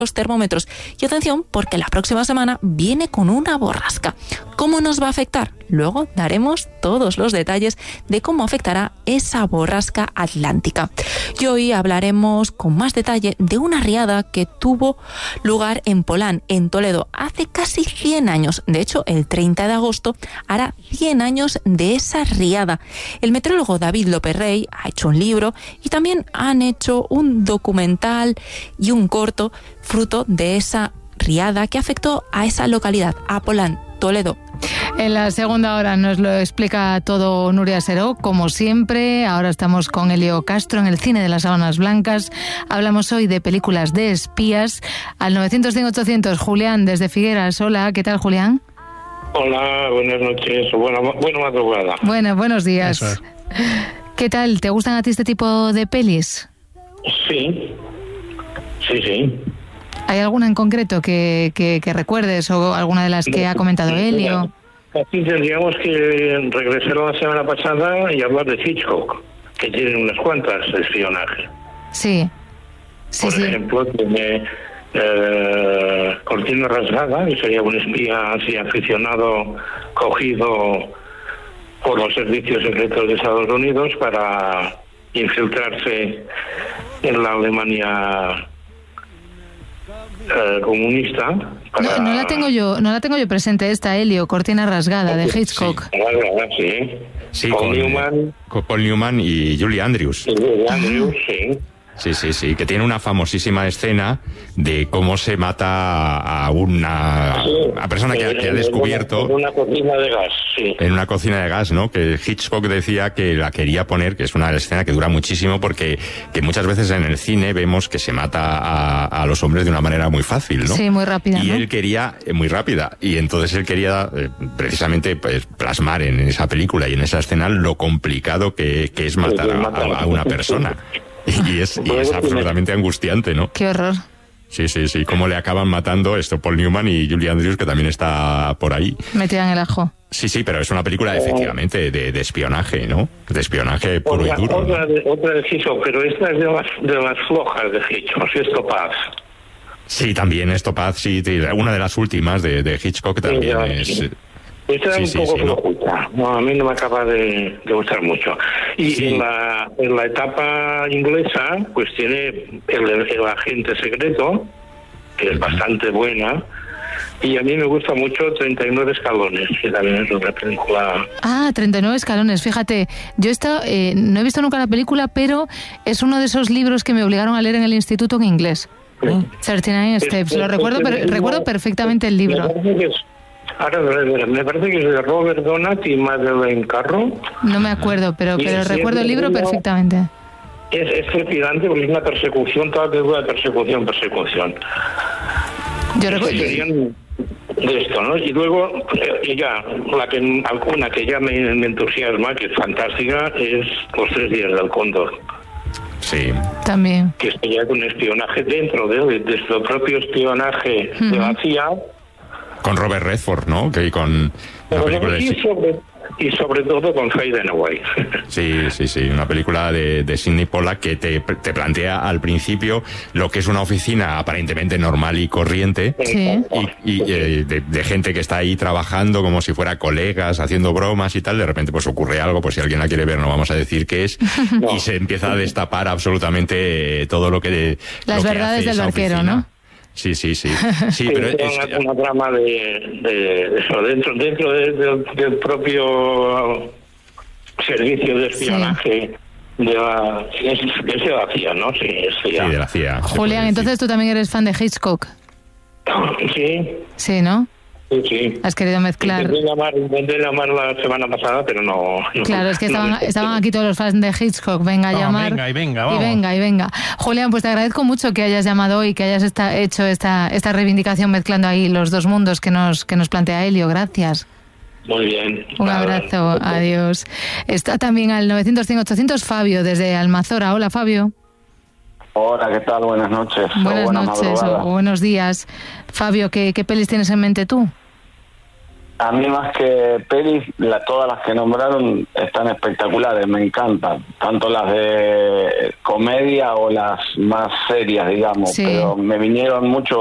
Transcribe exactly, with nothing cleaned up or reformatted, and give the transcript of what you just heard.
los termómetros. Y atención, porque la próxima semana viene con una borrasca. ¿Cómo nos va a afectar? Luego daremos todos los detalles de cómo afectará esa borrasca atlántica. Y hoy hablaremos con más detalle de una riada que tuvo lugar en Polán, en Toledo, hace casi cien años. De hecho, el treinta de agosto hará cien años de esa riada. El meteorólogo David López Rey ha hecho un libro y también han hecho un documental y un corto fruto de esa riada que afectó a esa localidad, a Polán, Toledo. En la segunda hora nos lo explica todo Nuria Seró, como siempre. Ahora estamos con Elio Castro en el cine de las Sábanas Blancas. Hablamos hoy de películas de espías. Al novecientos cien ochocientos, Julián desde Figueras. Hola, ¿qué tal, Julián? Hola, buenas noches, buena, buena madrugada. Bueno, buenos días. Es. ¿Qué tal? ¿Te gustan a ti este tipo de pelis? Sí, sí, sí. ¿Hay alguna en concreto que, que, que recuerdes o alguna de las que ha comentado Elio? Aquí tendríamos que regresar a la semana pasada y hablar de Hitchcock, que tiene unas cuantas de espionaje. Sí, sí, Por sí. ejemplo, tiene eh, Cortina Rasgada, que sería un espía así aficionado, cogido por los servicios secretos de Estados Unidos para infiltrarse en la Alemania Eh, comunista. Para... No, no la tengo yo, no la tengo yo presente esta, Elio, Cortina Rasgada, de Hitchcock. Sí, sí. sí Paul con Newman. Con Paul Newman y Julie Andrews. Y Julie Andrews, sí. Sí, sí, sí, que tiene una famosísima escena de cómo se mata a una sí, a persona que, que ha descubierto... En una cocina de gas, sí. En una cocina de gas, ¿no? Que Hitchcock decía que la quería poner, que es una escena que dura muchísimo porque que muchas veces en el cine vemos que se mata a, a los hombres de una manera muy fácil, ¿no? Sí, muy rápida, Y ¿no? él quería, eh, muy rápida, y entonces él quería eh, precisamente pues, plasmar en esa película y en esa escena lo complicado que, que es matar a, a, a una persona. Y es, y es absolutamente angustiante, ¿no? Qué horror. Sí, sí, sí. Cómo le acaban matando esto Paul Newman y Julie Andrews, que también está por ahí. Metida en el ajo. Sí, sí, pero es una película efectivamente de, de espionaje, ¿no? De espionaje puro otra, y duro. Otra, ¿no? de, otra de Hitchcock, pero esta es de las, de las flojas de Hitchcock, es Topaz. Sí, también es Topaz, sí. Una de las últimas de, de Hitchcock también sí, es... Sí. Esta sí, es sí, un poco sí, flojuta, no. No, a mí no me acaba de, de gustar mucho. Y sí. en, la, en la etapa inglesa, pues tiene el, el agente secreto, que es bastante buena, y a mí me gusta mucho treinta y nueve escalones, que también es otra película. Ah, treinta y nueve escalones, fíjate, yo esta, eh, no he visto nunca la película, pero es uno de esos libros que me obligaron a leer en el instituto en inglés. treinta y nueve Steps, lo recuerdo, per, recuerdo perfectamente el libro. Ahora, me parece que es de Robert Donat y Madeleine Carro. No me acuerdo, pero, pero sí, recuerdo el libro libro perfectamente. Es, es trepidante porque es una persecución, toda película de persecución, persecución. Yo recuerdo... Serían de esto, ¿no? Y luego, eh, ya, la que, alguna que ya me, me entusiasma, que es fantástica, es Los tres días del cóndor. Sí. También. Que sería un espionaje dentro de, de su propio espionaje uh-huh. de la C I A. Con Robert Redford, ¿no? Que con una película y, de... sobre, y sobre todo con Faye Dunaway. Sí, sí, sí, una película de, de Sidney Pollack que te, te plantea al principio lo que es una oficina aparentemente normal y corriente, sí. y, y eh, de, de gente que está ahí trabajando como si fuera colegas, haciendo bromas y tal. De repente pues ocurre algo, pues si alguien la quiere ver no vamos a decir qué es, no. Y se empieza a destapar absolutamente todo lo que... Las lo que verdades hace del esa barquero, oficina. ¿no? Sí, sí, sí. Sí, pero es es una, una trama de, de eso, dentro dentro de, de, del propio servicio de espionaje sí. de la es, es de la C I A, ¿no? Sí, es C I A. Sí, de la C I A. Julián, entonces tú también eres fan de Hitchcock. Sí. Sí, ¿no? Sí, sí. Has querido mezclar. Intenté llamar, intenté llamar la semana pasada, pero no. Claro, es que estaban, estaban aquí todos los fans de Hitchcock. Venga a no, llamar. Venga y venga, vamos. Y venga y venga. Julián, pues te agradezco mucho que hayas llamado hoy, que hayas esta, hecho esta, esta reivindicación mezclando ahí los dos mundos que nos, que nos plantea Elio. Gracias. Muy bien. Un abrazo. Adiós. Está también al novecientos cien ochocientos Fabio desde Almazora. Hola, Fabio. Hola, ¿qué tal? Buenas noches. Buenas noches o buenos días. Fabio, ¿qué, qué pelis tienes en mente tú? A mí más que pelis, la, todas las que nombraron están espectaculares, me encantan. Tanto las de comedia o las más serias, digamos. Sí. Pero me vinieron mucho